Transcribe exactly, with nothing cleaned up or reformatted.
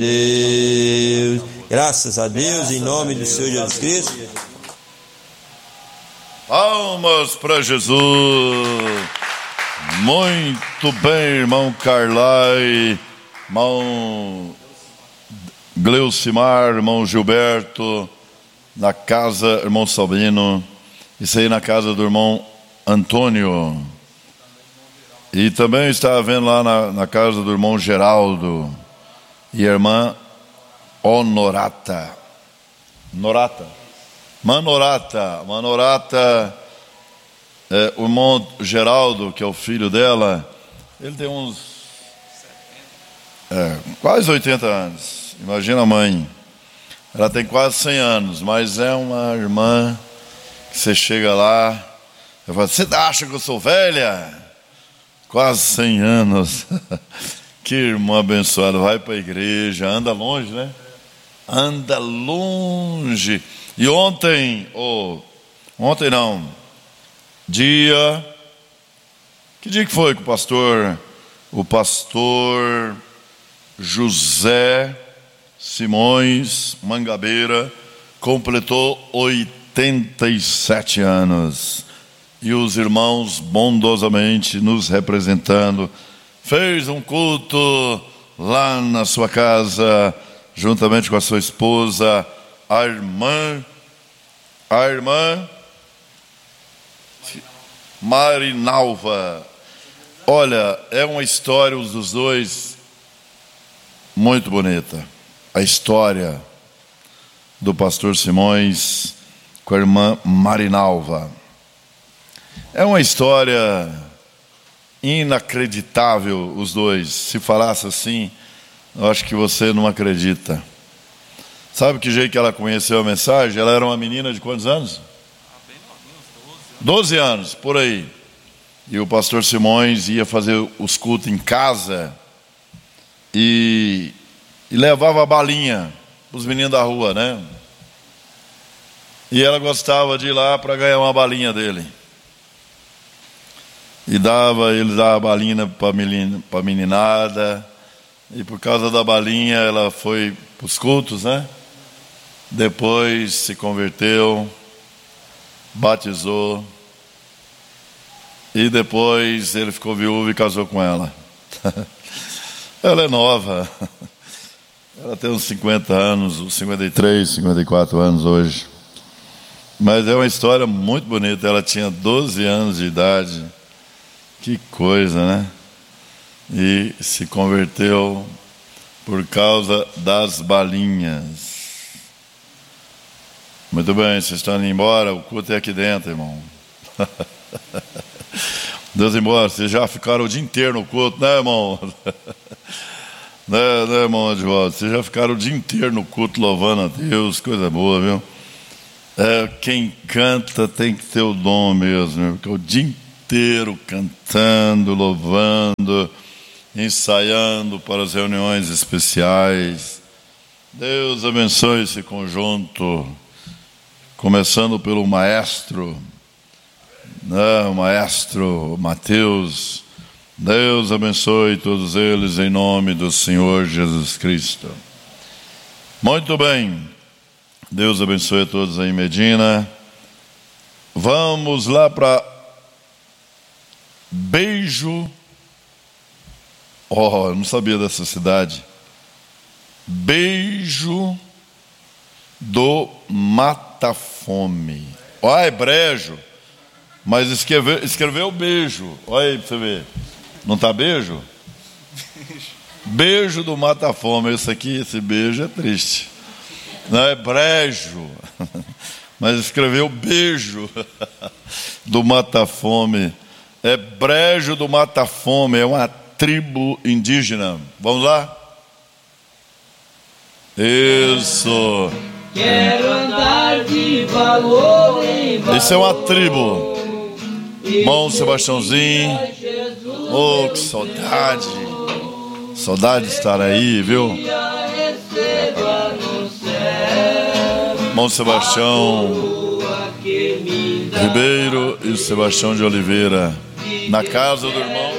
Deus. Graças a Deus, em nome do Senhor Jesus Cristo. Palmas para Jesus. Muito bem, irmão Carlai, irmão Gleucimar, irmão Gilberto, na casa, irmão Sabino, isso aí na casa do irmão Antônio. E também estava vendo lá na, na casa do irmão Geraldo e a irmã Honorata. Norata. Manorata. Manorata, é, o irmão Geraldo, que é o filho dela, ele tem uns é, quase oitenta anos. Imagina a mãe. Ela tem quase cem anos, mas é uma irmã que você chega lá, eu falo, você acha que eu sou velha? Quase cem anos. Que irmã abençoada, vai para a igreja, anda longe, né? Anda longe. E ontem, oh, ontem não, dia, que dia que foi que o pastor, o pastor José Simões Mangabeira completou oitenta e sete anos. E os irmãos bondosamente nos representando, fez um culto lá na sua casa, juntamente com a sua esposa, a irmã, a irmã Marinalva. Olha, é uma história dos dois muito bonita. A história do pastor Simões com a irmã Marinalva. É uma história inacreditável, os dois. Se falasse assim, eu acho que você não acredita. Sabe que jeito que ela conheceu a mensagem? Ela era uma menina de quantos anos? doze anos, por aí. E o pastor Simões ia fazer os cultos em casa e, e levava a balinha para os meninos da rua, né? E ela gostava de ir lá para ganhar uma balinha dele. E dava, ele dava a balinha para a meninada. E por causa da balinha ela foi para os cultos, né? Depois se converteu, batizou. E depois ele ficou viúvo e casou com ela. Ela é nova. Ela tem uns cinquenta anos, cinquenta e três, cinquenta e quatro anos hoje. Mas é uma história muito bonita. Ela tinha doze anos de idade. Que coisa, né? E se converteu por causa das balinhas. Muito bem, vocês estão indo embora, o culto é aqui dentro, irmão. Deus embora, vocês já ficaram o dia inteiro no culto, né, irmão? né, né, irmão Advaldo? Vocês já ficaram o dia inteiro no culto louvando a Deus, coisa boa, viu? É, quem canta tem que ter o dom mesmo, porque o dia inteiro cantando, louvando, ensaiando para as reuniões especiais. Deus abençoe esse conjunto, começando pelo maestro, né, o maestro Mateus. Deus abençoe todos eles em nome do Senhor Jesus Cristo. Muito bem, Deus abençoe a todos aí em Medina. Vamos lá para Beijo. Oh, eu não sabia dessa cidade. Beijo do Mata-Fome. Olha, é brejo, mas escreveu, escreveu beijo. Olha aí para você ver. Não está beijo? Beijo do Mata-Fome. Esse aqui, esse beijo é triste. Não é brejo, mas escreveu beijo do Mata-Fome. É brejo do Mata-Fome, é uma tribo indígena. Vamos lá? Isso. Quero andar de valor em valor. Isso é uma tribo. Irmão Sebastiãozinho. Oh, que saudade. Saudade de estar aí, viu? Irmão Sebastião Ribeiro e Sebastião de Oliveira. Na casa do irmão